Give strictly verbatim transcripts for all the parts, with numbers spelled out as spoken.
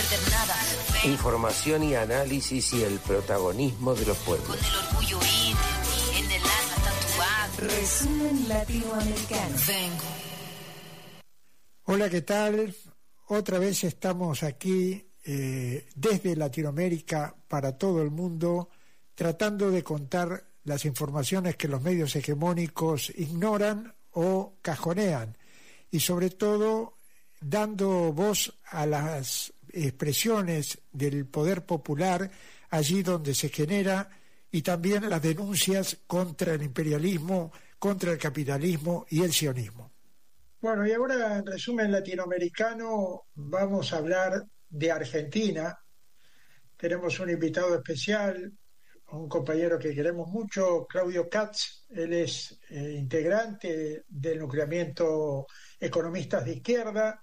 perder nada. Vengo. Información y análisis y el protagonismo de los pueblos. Con el orgullo indio, en el alma tatuado. Resumen latinoamericano. Vengo. Hola, ¿qué tal? Otra vez estamos aquí eh, desde Latinoamérica para todo el mundo, tratando de contar las informaciones que los medios hegemónicos ignoran o cajonean, y sobre todo dando voz a las expresiones del poder popular allí donde se genera, y también las denuncias contra el imperialismo, contra el capitalismo y el sionismo. Bueno, y ahora en resumen latinoamericano vamos a hablar de Argentina. Tenemos un invitado especial, un compañero que queremos mucho, Claudio Katz. Él es eh, integrante del nucleamiento Economistas de Izquierda,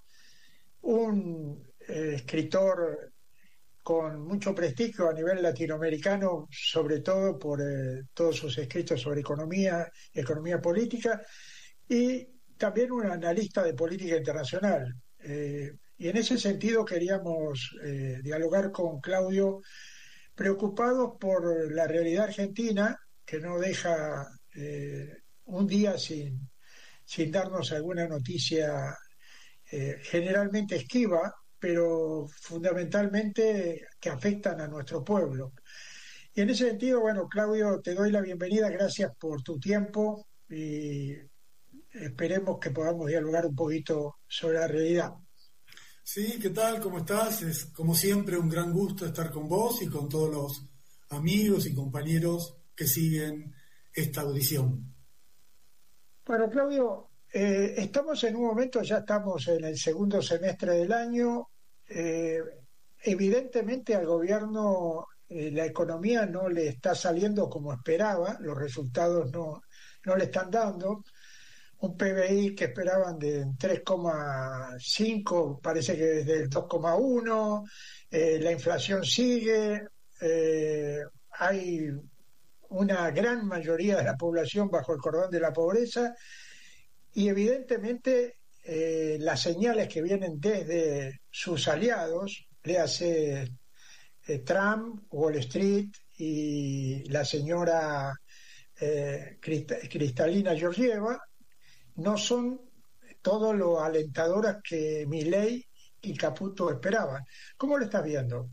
un eh, escritor con mucho prestigio a nivel latinoamericano, sobre todo por eh, todos sus escritos sobre economía, economía política, y también un analista de política internacional. Eh, y en ese sentido queríamos eh, dialogar con Claudio, preocupados por la realidad argentina, que no deja eh, un día sin, sin darnos alguna noticia eh, generalmente esquiva, pero fundamentalmente que afectan a nuestro pueblo. Y en ese sentido, bueno, Claudio, te doy la bienvenida, gracias por tu tiempo y esperemos que podamos dialogar un poquito sobre la realidad. Sí, ¿qué tal? ¿Cómo estás? Es como siempre un gran gusto estar con vos y con todos los amigos y compañeros que siguen esta audición. Bueno, Claudio, eh, estamos en un momento, ya estamos en el segundo semestre del año. Eh, evidentemente al gobierno eh, la economía no le está saliendo como esperaba, los resultados no, no le están dando. Un P B I que esperaban de tres coma cinco, parece que desde el dos coma uno, eh, la inflación sigue, eh, hay una gran mayoría de la población bajo el cordón de la pobreza, y evidentemente eh, las señales que vienen desde sus aliados, le hace eh, Trump, Wall Street y la señora eh, Crist- Cristalina Georgieva, no son todo lo alentadoras que Milei y Caputo esperaban. ¿Cómo lo estás viendo?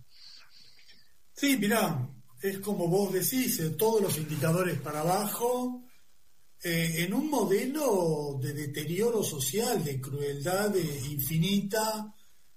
Sí, mirá, es como vos decís, eh, todos los indicadores para abajo, eh, en un modelo de deterioro social, de crueldad eh, infinita,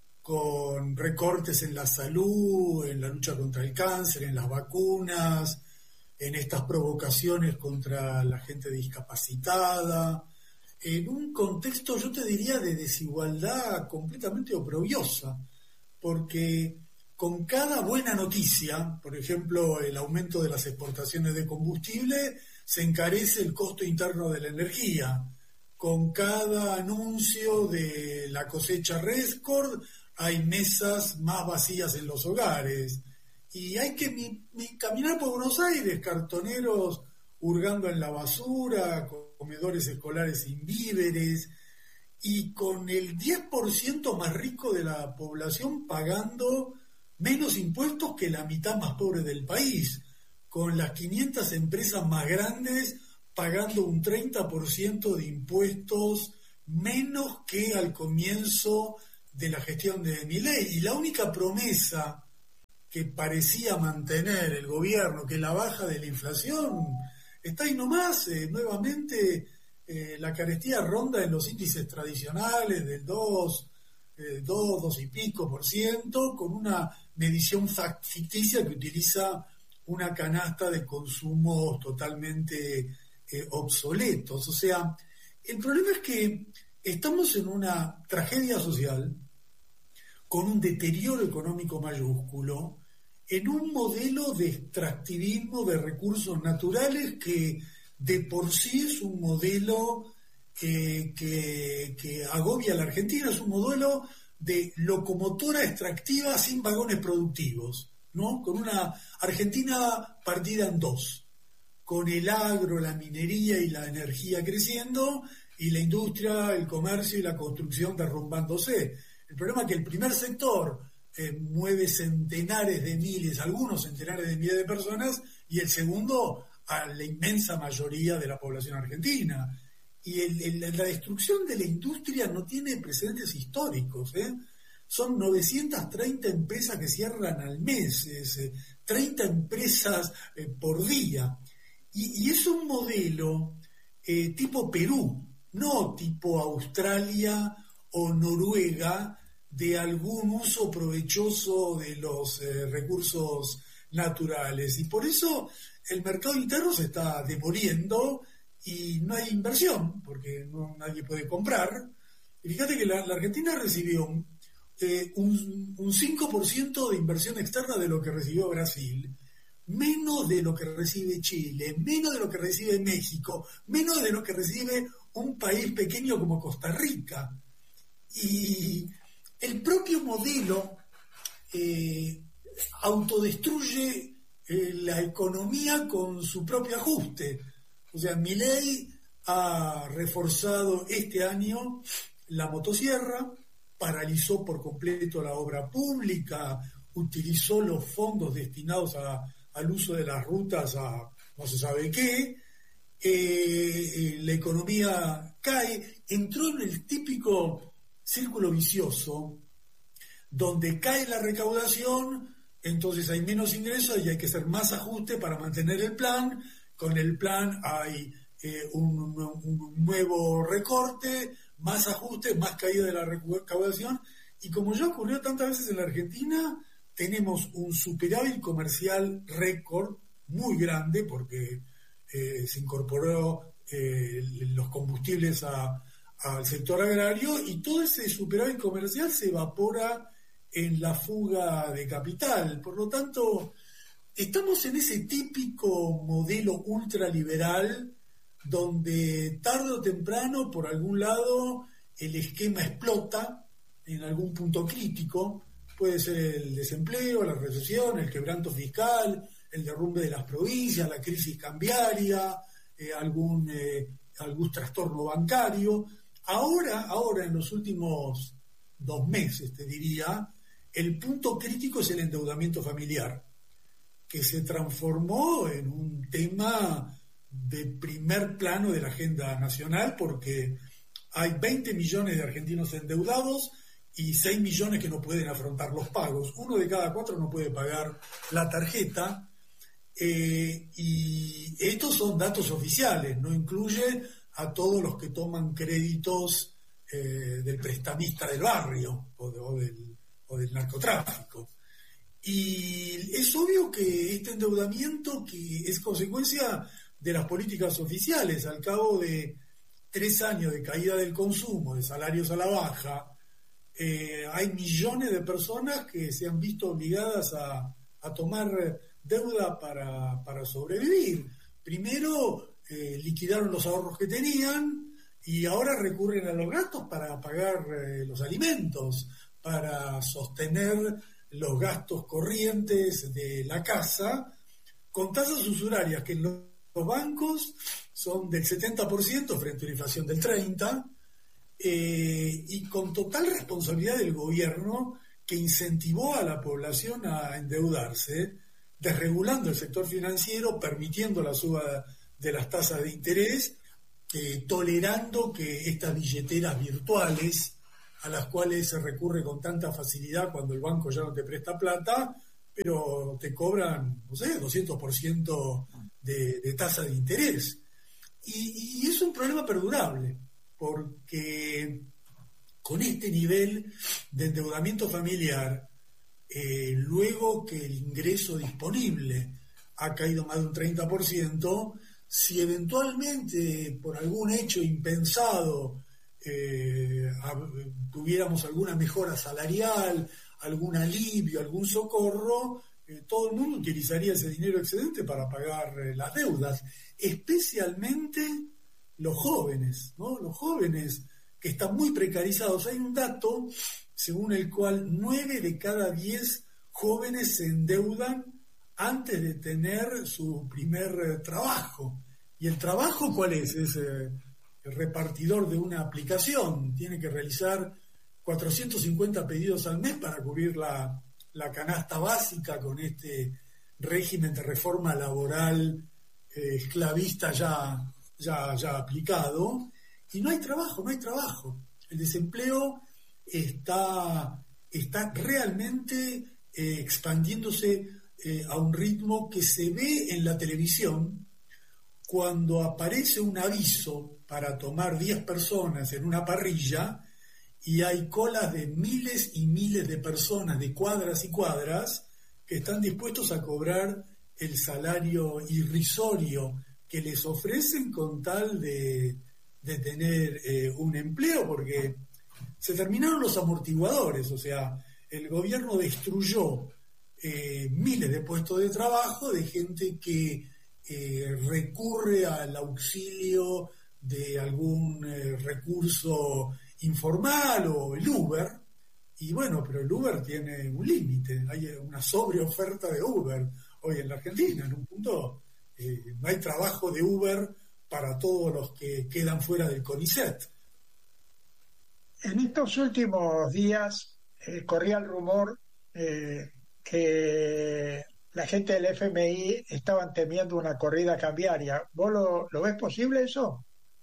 con recortes en la salud, en la lucha contra el cáncer, en las vacunas, en estas provocaciones contra la gente discapacitada, en un contexto, yo te diría, de desigualdad completamente oprobiosa, porque con cada buena noticia, por ejemplo, el aumento de las exportaciones de combustible, se encarece el costo interno de la energía. Con cada anuncio de la cosecha récord, hay mesas más vacías en los hogares. Y hay que mi, mi, caminar por Buenos Aires, cartoneros hurgando en la basura, comedores escolares sin víveres, y con el diez por ciento más rico de la población pagando menos impuestos que la mitad más pobre del país, con las quinientas empresas más grandes pagando un treinta por ciento de impuestos menos que al comienzo de la gestión de Milei. Y la única promesa que parecía mantener el gobierno, que es la baja de la inflación, está ahí nomás. Eh, nuevamente eh, la carestía ronda en los índices tradicionales del dos, eh, dos, dos y pico por ciento, con una medición ficticia que utiliza una canasta de consumos totalmente eh, obsoletos. O sea, el problema es que estamos en una tragedia social, con un deterioro económico mayúsculo, en un modelo de extractivismo de recursos naturales que de por sí es un modelo que, que, que agobia a la Argentina, es un modelo de locomotora extractiva sin vagones productivos, ¿no? Con una Argentina partida en dos, con el agro, la minería y la energía creciendo, y la industria, el comercio y la construcción derrumbándose. El problema es que el primer sector eh, mueve centenares de miles, algunos centenares de miles de personas, y el segundo a la inmensa mayoría de la población argentina. Y el, el, la destrucción de la industria no tiene precedentes históricos, ¿eh? Son novecientas treinta empresas que cierran al mes, es, eh, treinta empresas eh, por día. Y, y es un modelo eh, tipo Perú, no tipo Australia o Noruega, de algún uso provechoso de los eh, recursos naturales. Y por eso el mercado interno se está demoliendo y no hay inversión, porque no, nadie puede comprar. Y fíjate que la, la Argentina recibió eh, un, un cinco por ciento de inversión externa de lo que recibió Brasil, menos de lo que recibe Chile, menos de lo que recibe México, menos de lo que recibe un país pequeño como Costa Rica. Y el propio modelo eh, autodestruye eh, la economía con su propio ajuste. O sea, Milei ha reforzado este año la motosierra, paralizó por completo la obra pública, utilizó los fondos destinados a, al uso de las rutas a no se sabe qué, eh, la economía cae, entró en el típico círculo vicioso, donde cae la recaudación, entonces hay menos ingresos y hay que hacer más ajuste para mantener el plan. Con el plan hay eh, un, un nuevo recorte, más ajuste, más caída de la recaudación, y como ya ocurrió tantas veces en la Argentina, tenemos un superávit comercial récord muy grande, porque eh, se incorporó eh, los combustibles a, al sector agrario, y todo ese superávit comercial se evapora en la fuga de capital. Por lo tanto, estamos en ese típico modelo ultraliberal donde tarde o temprano, por algún lado, el esquema explota en algún punto crítico. Puede ser el desempleo, la recesión, el quebranto fiscal, el derrumbe de las provincias, la crisis cambiaria, eh, algún, eh, algún trastorno bancario. Ahora, ahora, en los últimos dos meses, te diría, el punto crítico es el endeudamiento familiar, que se transformó en un tema de primer plano de la agenda nacional, porque hay veinte millones de argentinos endeudados y seis millones que no pueden afrontar los pagos. Uno de cada cuatro no puede pagar la tarjeta, eh, y estos son datos oficiales, no incluye a todos los que toman créditos eh, del prestamista del barrio o, de, o, del, o del narcotráfico. Y es obvio que este endeudamiento, que es consecuencia de las políticas oficiales, al cabo de tres años de caída del consumo, de salarios a la baja, eh, hay millones de personas que se han visto obligadas a, a tomar deuda para, para sobrevivir. Primero eh, liquidaron los ahorros que tenían y ahora recurren a los gastos para pagar eh, los alimentos, para sostener los gastos corrientes de la casa, con tasas usurarias que en los bancos son del setenta por ciento frente a una inflación del treinta por ciento, eh, y con total responsabilidad del gobierno, que incentivó a la población a endeudarse, desregulando el sector financiero, permitiendo la suba de las tasas de interés, eh, tolerando que estas billeteras virtuales, a las cuales se recurre con tanta facilidad cuando el banco ya no te presta plata, pero te cobran, no sé, doscientos por ciento de, de tasa de interés. Y, y es un problema perdurable, porque con este nivel de endeudamiento familiar, eh, luego que el ingreso disponible ha caído más de un treinta por ciento, si eventualmente por algún hecho impensado Eh, a, tuviéramos alguna mejora salarial, algún alivio, algún socorro, eh, todo el mundo utilizaría ese dinero excedente para pagar eh, las deudas, especialmente los jóvenes, ¿no? Los jóvenes que están muy precarizados. Hay un dato según el cual nueve de cada diez jóvenes se endeudan antes de tener su primer eh, trabajo. ¿Y el trabajo cuál es? Es eh, el repartidor de una aplicación, tiene que realizar cuatrocientos cincuenta pedidos al mes para cubrir la, la canasta básica con este régimen de reforma laboral eh, esclavista ya, ya, ya aplicado, y no hay trabajo, no hay trabajo. El desempleo está, está realmente eh, expandiéndose eh, a un ritmo que se ve en la televisión cuando aparece un aviso para tomar diez personas en una parrilla y hay colas de miles y miles de personas, de cuadras y cuadras, que están dispuestos a cobrar el salario irrisorio que les ofrecen con tal de, de tener eh, un empleo, porque se terminaron los amortiguadores, o sea, el gobierno destruyó eh, miles de puestos de trabajo de gente que eh, recurre al auxilio de algún eh, recurso informal o el Uber, y bueno, pero el Uber tiene un límite, hay una sobreoferta de Uber hoy en la Argentina, en un punto eh, no hay trabajo de Uber para todos los que quedan fuera del CONICET. En estos últimos días eh, corría el rumor eh, que la gente del F M I estaban temiendo una corrida cambiaria. ¿Vos lo, lo ves posible eso?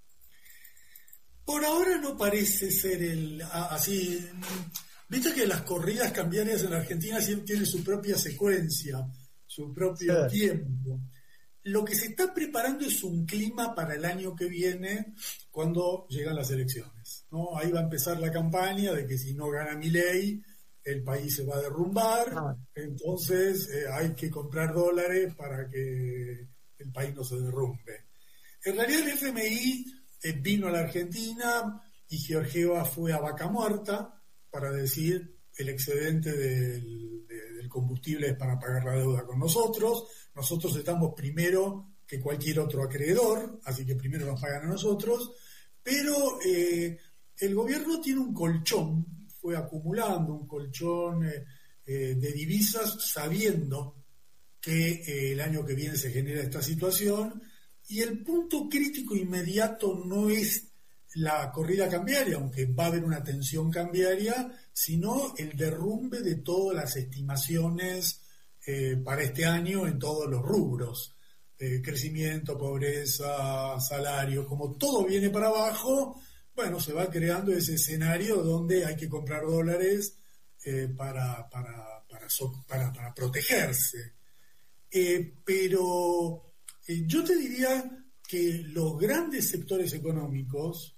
Por ahora no parece ser el así. Viste que las corridas cambiarias en la Argentina siempre tienen su propia secuencia, su propio sí. tiempo. Lo que se está preparando es un clima para el año que viene, cuando llegan las elecciones, ¿no? Ahí va a empezar la campaña de que si no gana Milei, el país se va a derrumbar, ah. entonces eh, hay que comprar dólares para que el país no se derrumbe. En realidad el F M I eh, vino a la Argentina y Georgieva fue a vaca muerta para decir el excedente del, de, del combustible es para pagar la deuda con nosotros. Nosotros estamos primero que cualquier otro acreedor, así que primero nos pagan a nosotros, pero eh, el gobierno tiene un colchón, fue acumulando un colchón eh, eh, de divisas sabiendo que eh, el año que viene se genera esta situación, y el punto crítico inmediato no es la corrida cambiaria, aunque va a haber una tensión cambiaria, sino el derrumbe de todas las estimaciones Eh, para este año en todos los rubros, eh, crecimiento, pobreza, salario, como todo viene para abajo, bueno, se va creando ese escenario donde hay que comprar dólares eh, para, para, para, so, para, para protegerse. Eh, pero eh, yo te diría que los grandes sectores económicos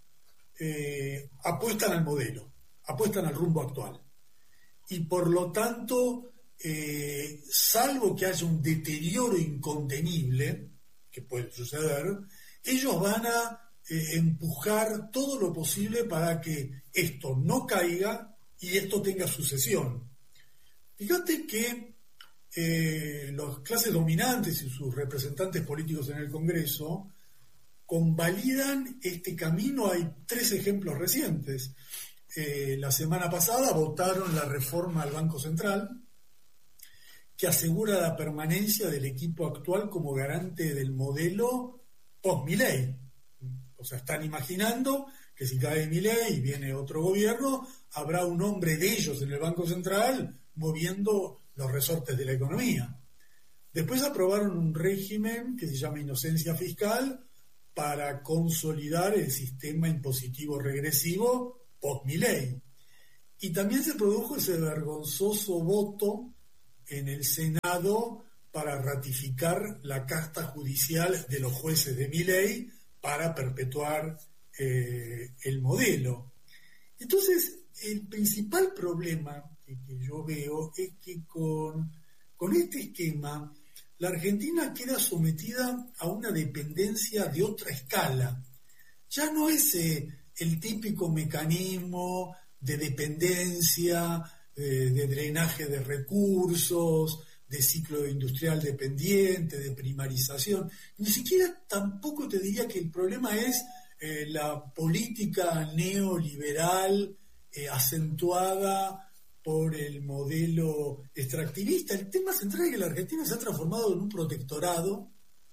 eh, apuestan al modelo, apuestan al rumbo actual. Y por lo tanto, Eh, salvo que haya un deterioro incontenible, que puede suceder, ellos van a eh, empujar todo lo posible para que esto no caiga y esto tenga sucesión. Fíjate que eh, las clases dominantes y sus representantes políticos en el Congreso convalidan este camino. Hay tres ejemplos recientes. Eh, la semana pasada votaron la reforma al Banco Central, que asegura la permanencia del equipo actual como garante del modelo post-Milei. O sea, están imaginando que si cae Milei y viene otro gobierno, habrá un hombre de ellos en el Banco Central moviendo los resortes de la economía. Después aprobaron un régimen que se llama inocencia fiscal para consolidar el sistema impositivo regresivo post-Milei. Y también se produjo ese vergonzoso voto en el Senado para ratificar la casta judicial de los jueces de Milei para perpetuar eh, el modelo. Entonces, el principal problema que, que yo veo es que con, con este esquema la Argentina queda sometida a una dependencia de otra escala. Ya no es eh, el típico mecanismo de dependencia, de drenaje de recursos, de ciclo industrial dependiente, de primarización. Ni siquiera tampoco te diría que el problema es eh, la política neoliberal eh, acentuada por el modelo extractivista. El tema central es que la Argentina se ha transformado en un protectorado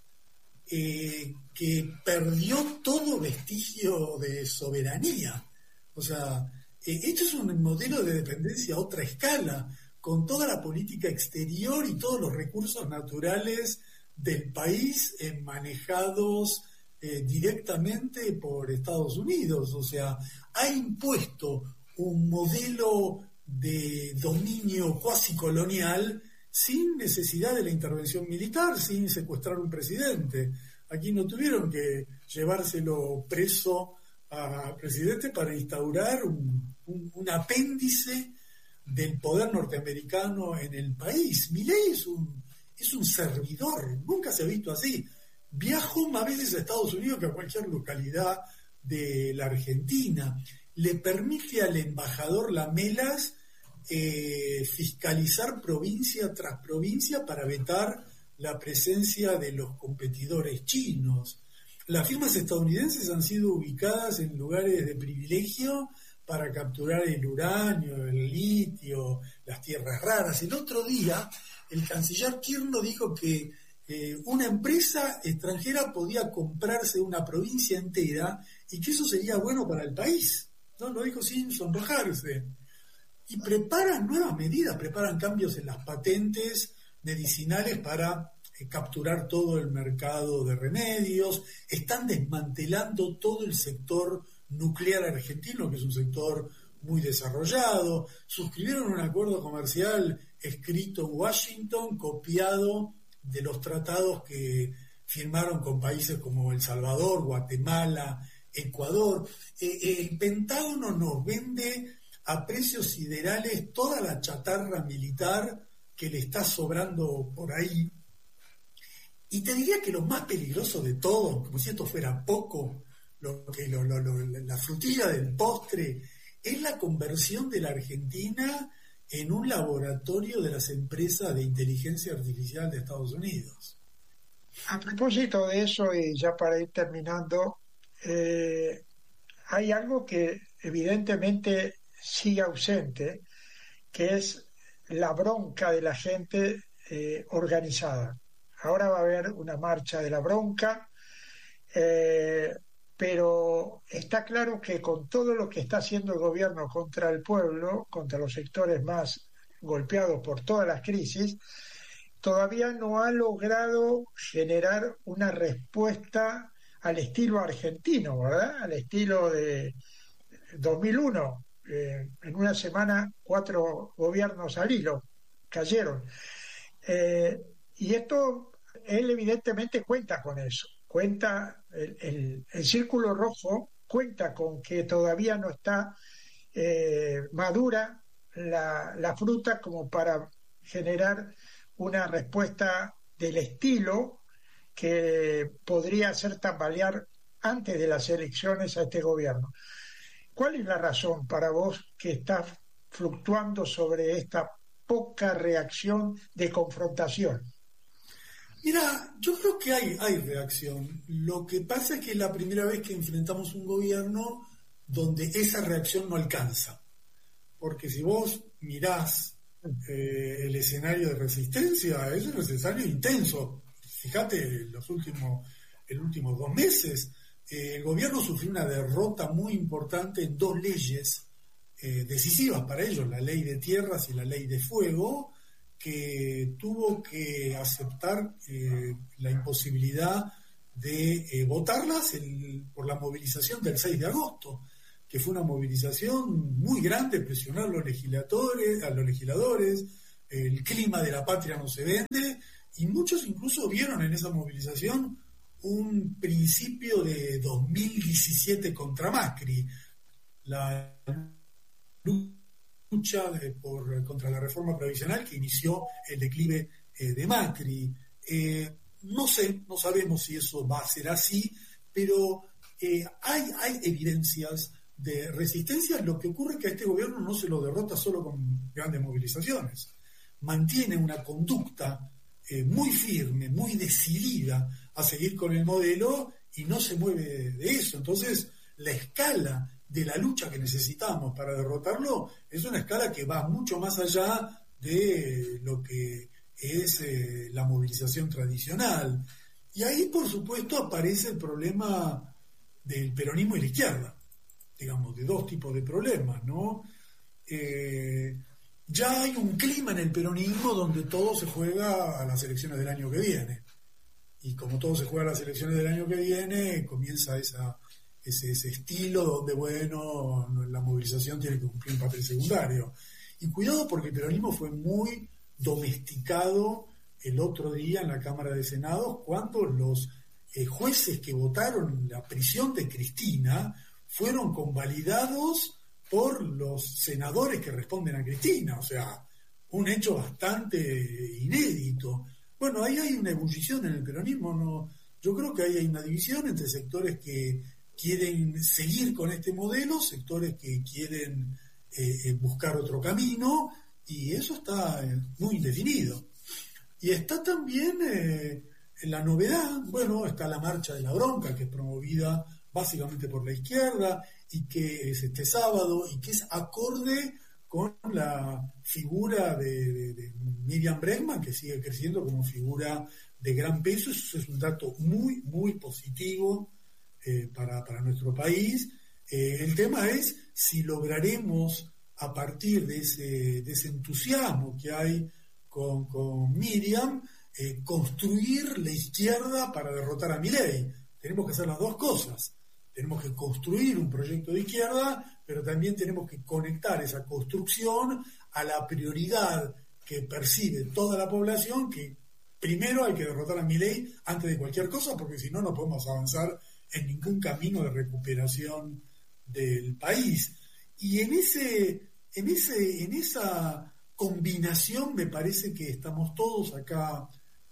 eh, que perdió todo vestigio de soberanía. O sea, Eh, esto es un modelo de dependencia a otra escala. con toda la política exterior y todos los recursos naturales del país eh, manejados eh, directamente por Estados Unidos. O sea, ha impuesto un modelo de dominio cuasi colonial sin necesidad de la intervención militar, sin secuestrar un presidente. Aquí no tuvieron que llevárselo preso al presidente para instaurar un, un, un apéndice del poder norteamericano en el país. Milei es un, es un servidor, nunca se ha visto así. Viajó más veces a Estados Unidos que a cualquier localidad de la Argentina. Le permite al embajador Lamelas eh, fiscalizar provincia tras provincia para vetar la presencia de los competidores chinos. Las firmas estadounidenses han sido ubicadas en lugares de privilegio para capturar el uranio, el litio, las tierras raras. El otro día, el canciller Kirchner dijo que eh, una empresa extranjera podía comprarse una provincia entera y que eso sería bueno para el país. ¿No? Lo dijo sin sonrojarse. Y preparan nuevas medidas, preparan cambios en las patentes medicinales para eh, capturar todo el mercado de remedios, están desmantelando todo el sector nuclear argentino, que es un sector muy desarrollado, suscribieron un acuerdo comercial escrito en Washington, copiado de los tratados que firmaron con países como El Salvador, Guatemala, Ecuador. Eh, el Pentágono nos vende a precios siderales toda la chatarra militar que le está sobrando por ahí. Y te diría que lo más peligroso de todo, como si esto fuera poco, lo que lo, lo, lo, la frutilla del postre, es la conversión de la Argentina en un laboratorio de las empresas de inteligencia artificial de Estados Unidos. A propósito de eso, y ya para ir terminando, eh, hay algo que evidentemente sigue ausente, que es la bronca de la gente eh, organizada. Ahora va a haber una marcha de la bronca, eh, pero está claro que con todo lo que está haciendo el gobierno contra el pueblo, contra los sectores más golpeados por todas las crisis, todavía no ha logrado generar una respuesta al estilo argentino, ¿verdad? Al estilo de dos mil uno. Eh, en una semana, cuatro gobiernos al hilo cayeron. Eh, y esto, él evidentemente cuenta con eso. Cuenta, el, el, el Círculo Rojo cuenta con que todavía no está eh, madura la, la fruta como para generar una respuesta del estilo que podría hacer tambalear antes de las elecciones a este gobierno. ¿Cuál es la razón para vos que está fluctuando sobre esta poca reacción de confrontación? Mira, yo creo que hay, hay reacción. Lo que pasa es que es la primera vez que enfrentamos un gobierno donde esa reacción no alcanza. Porque si vos mirás eh, el escenario de resistencia, es un escenario intenso. Fíjate, los últimos, el últimos dos meses, eh, el gobierno sufrió una derrota muy importante en dos leyes eh, decisivas para ellos, la ley de tierras y la ley de fuego, que tuvo que aceptar eh, la imposibilidad de eh, votarlas el, por la movilización del seis de agosto, que fue una movilización muy grande, presionar a los legisladores, a los legisladores, el clima de la patria no se vende, y muchos incluso vieron en esa movilización un principio de dos mil diecisiete contra Macri, la lucha de, por, contra la reforma previsional que inició el declive eh, de Macri. Eh, no sé, no sabemos si eso va a ser así, pero eh, hay, hay evidencias de resistencia. Lo que ocurre es que a este gobierno no se lo derrota solo con grandes movilizaciones. Mantiene una conducta eh, muy firme, muy decidida a seguir con el modelo y no se mueve de eso. Entonces, la escala de la lucha que necesitamos para derrotarlo es una escala que va mucho más allá de lo que es eh, la movilización tradicional. Y ahí, por supuesto, aparece el problema del peronismo y la izquierda, digamos, de dos tipos de problemas, ¿no? Eh, ya hay un clima en el peronismo donde todo se juega a las elecciones del año que viene. Y como todo se juega a las elecciones del año que viene, comienza esa, ese, ese estilo donde, bueno, la movilización tiene que cumplir un papel secundario. Y cuidado, porque el peronismo fue muy domesticado el otro día en la Cámara de Senados cuando los eh, jueces que votaron la prisión de Cristina fueron convalidados por los senadores que responden a Cristina. O sea, un hecho bastante inédito. Bueno, ahí hay una ebullición en el peronismo, ¿no? Yo creo que ahí hay una división entre sectores que quieren seguir con este modelo, sectores que quieren eh, buscar otro camino, y eso está eh, muy indefinido. Y está también eh, la novedad, bueno, está la marcha de la bronca, que es promovida básicamente por la izquierda, y que es este sábado, y que es acorde con la figura de, de, de Miriam Bregman, que sigue creciendo como figura de gran peso. Eso es un dato muy, muy positivo eh, para, para nuestro país. Eh, el tema es si lograremos, a partir de ese, de ese entusiasmo que hay con, con Miriam, eh, construir la izquierda para derrotar a Milei. Tenemos que hacer las dos cosas. Tenemos que construir un proyecto de izquierda, pero también tenemos que conectar esa construcción a la prioridad que percibe toda la población, que primero hay que derrotar a Milei antes de cualquier cosa, porque si no, no podemos avanzar en ningún camino de recuperación del país. Y en ese, en ese, en esa combinación me parece que estamos todos acá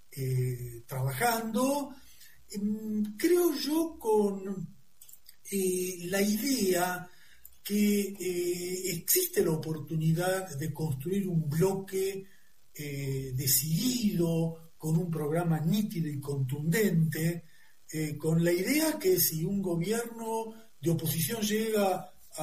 eh, trabajando, eh, creo yo, con Eh, la idea que eh, existe la oportunidad de construir un bloque eh, decidido, con un programa nítido y contundente, eh, con la idea que si un gobierno de oposición llega a,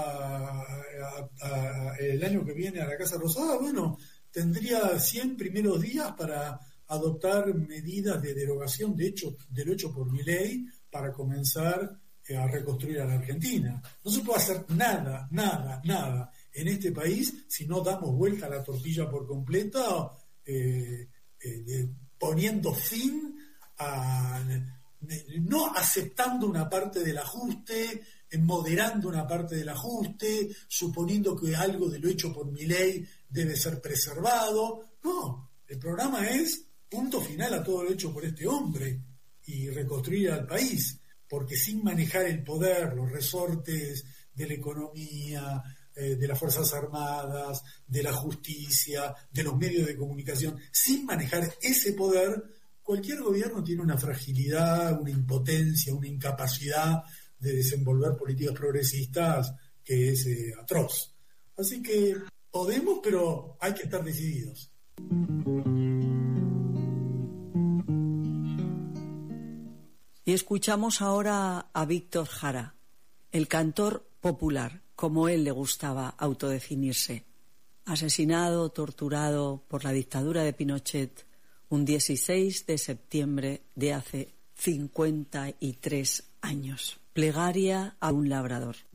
a, a, a el año que viene a la Casa Rosada, bueno, tendría cien primeros días para adoptar medidas de derogación de hecho, de lo hecho por Milei para comenzar a reconstruir a la Argentina. No se puede hacer nada, nada, nada en este país si no damos vuelta a la tortilla por completo, eh, eh, poniendo fin a, no aceptando una parte del ajuste, moderando una parte del ajuste, suponiendo que algo de lo hecho por Milei debe ser preservado. No, el programa es punto final a todo lo hecho por este hombre y reconstruir al país. Porque sin manejar el poder, los resortes de la economía, eh, de las Fuerzas Armadas, de la justicia, de los medios de comunicación, sin manejar ese poder, cualquier gobierno tiene una fragilidad, una impotencia, una incapacidad de desenvolver políticas progresistas que es eh, atroz. Así que podemos, pero hay que estar decididos. Y escuchamos ahora a Víctor Jara, el cantor popular, como él le gustaba autodefinirse, asesinado, torturado por la dictadura de Pinochet un dieciséis de septiembre de hace cincuenta y tres años. Plegaria a un labrador.